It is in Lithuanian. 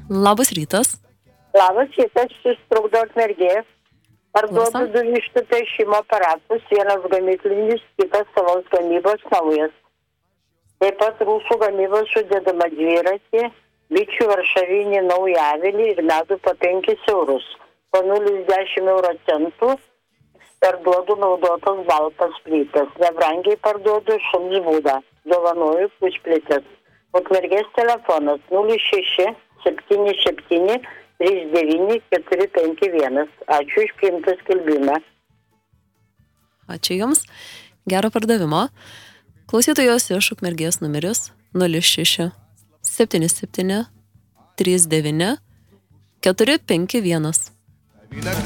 Labas rytas. Labas rytas, šis trukdo Ukmergės. Parduodu Klausom. 2 vištų paišymo aparatus, vienas gamyklinis, kitas savos gamybos naujas. Taip pat Rusų gamybos sudedama dviratį, bičių varšavinį naują avilį ir medų po 5 eurus. Po 0,10 euro centų parduodu naudotas baltas plytas. Nebrangiai parduodu šuns būdą. Dovanoju pusplytes. Ukmergės telefonas 06 77 39 451. Ačiū iš priimtą skelbimą. Ačiū Jums. Gero pardavimo. Klausytojos iš Ukmergės numeris 06 77 39 451.